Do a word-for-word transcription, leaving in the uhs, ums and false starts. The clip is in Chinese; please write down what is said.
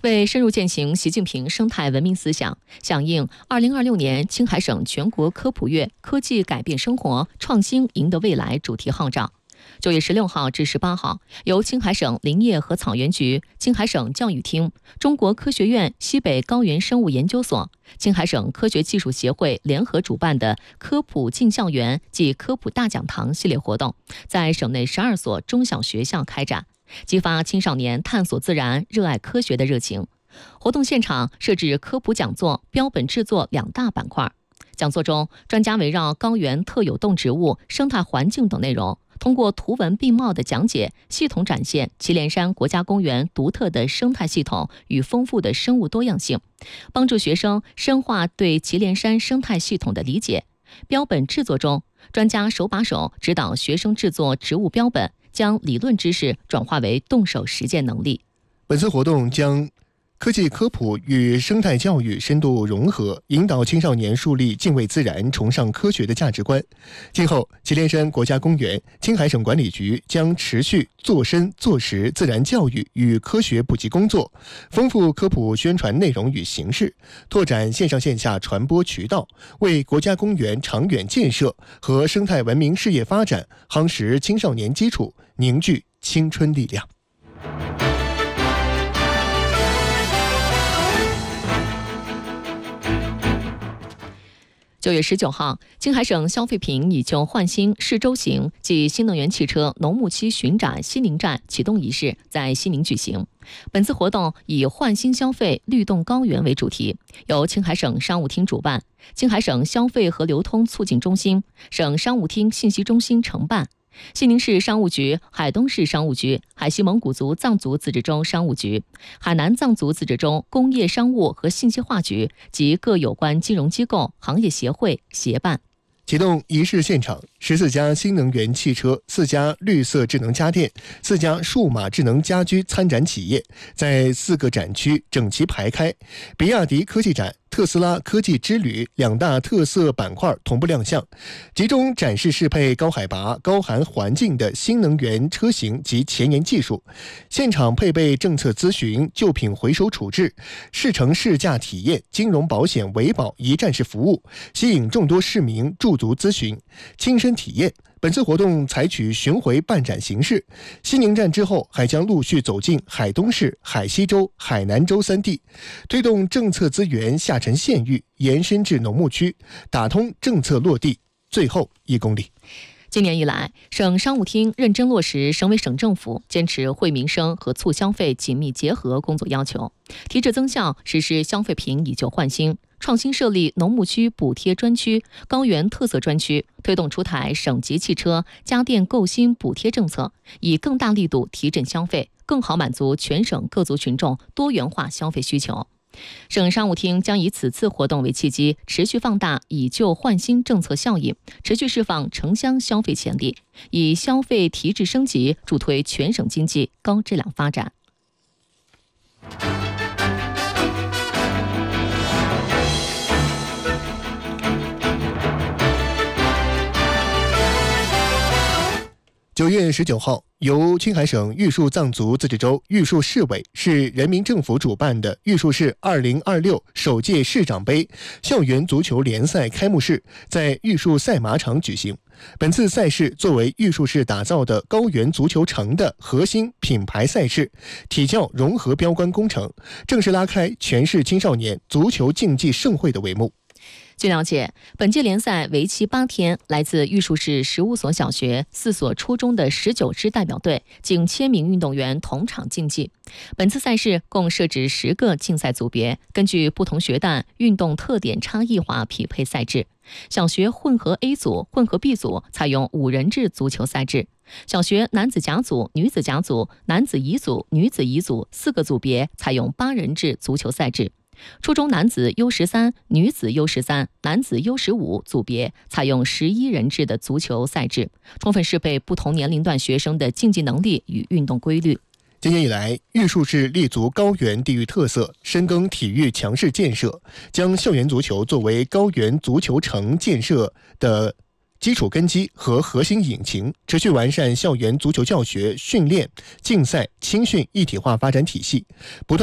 为深入践行习近平生态文明思想，响应二零二六年青海省全国科普月“科技改变生活，创新赢得未来”主题号召，九月十六号至十八号，由青海省林业和草原局、青海省教育厅、中国科学院西北高原生物研究所、青海省科学技术协会联合主办的科普进校园暨科普大讲堂系列活动，在省内十二所中小学校开展，激发青少年探索自然、热爱科学的热情。活动现场设置科普讲座、标本制作两大板块。讲座中，专家围绕高原特有动植物、生态环境等内容，通过图文并茂的讲解，系统展现祁连山国家公园独特的生态系统与丰富的生物多样性，帮助学生深化对祁连山生态系统的理解。标本制作中，专家手把手指导学生制作植物标本，将理论知识转化为动手实践能力。 本次活动将科技科普与生态教育深度融合，引导青少年树立敬畏自然、崇尚科学的价值观。今后，祁连山国家公园、青海省管理局将持续做深做实自然教育与科学普及工作，丰富科普宣传内容与形式，拓展线上线下传播渠道，为国家公园长远建设和生态文明事业发展夯实青少年基础，凝聚青春力量。 九月十九号，青海省消费品以旧换新市周行暨新能源汽车农牧期巡展西宁站启动仪式在西宁举行。本次活动以换新消费、律动高原为主题，由青海省商务厅主办，青海省消费和流通促进中心、省商务厅信息中心承办。西宁市商务局、海东市商务局、海西蒙古族藏族自治州商务局、海南藏族自治州工业商务和信息化局及各有关金融机构、行业协会协办。 启动仪式现场，十四家新能源汽车、四家绿色智能家电、四家数码智能家居参展企业在四个展区整齐排开，比亚迪科技展、特斯拉科技之旅两大特色板块同步亮相，集中展示适配高海拔、高寒环境的新能源车型及前沿技术。现场配备政策咨询、旧品回收处置、试乘试驾体验、金融保险维保一站式服务，吸引众多市民驻足咨询、亲身体验。本次活动采取巡回办展形式，西宁站之后还将陆续走进海东市、海西州、海南州三地，推动政策资源下沉县域，延伸至农牧区，打通政策落地最后一公里。 今年以来，省商务厅认真落实省委省政府坚持惠民生和促消费紧密结合工作要求，提质增效实施消费品以旧换新，创新设立农牧区补贴专区、高原特色专区，推动出台省级汽车、家电购新补贴政策，以更大力度提振消费，更好满足全省各族群众多元化消费需求。省商务厅将以此次活动为契机，持续放大以旧换新政策效应，持续释放城乡消费潜力，以消费提质升级助推全省经济高质量发展。 九月十九号，由青海省玉树藏族自治州玉树市委市人民政府主办的玉树市二零二六首届市长杯校园足球联赛开幕式在玉树赛马场举行。本次赛事作为玉树市打造的高原足球城的核心品牌赛事，体教融合标杆工程，正式拉开全市青少年足球竞技盛会的帷幕。 据了解，本届联赛为期八天，来自玉树市十五所小学、四所初中的十九支代表队，近千名运动员同场竞技。本次赛事共设置十个竞赛组别，根据不同学段运动特点差异化匹配赛制。小学混合 A 组、混合 B 组采用五人制足球赛制；小学男子甲组、女子甲组、男子乙组、女子乙组四个组别采用八人制足球赛制。初中男子 U 十三、女子 U 十三、男子 U 十五组别采用十一人制的足球赛制，充分适配不同年龄段学生的竞技能力与运动规律。 今年以来，玉树市立足高原地域特色，深耕体育强势建设，将校园足球作为高原足球城建设的基础根基和核心引擎，持续完善校园足球教学、训练、竞赛、青训一体化发展体系，不断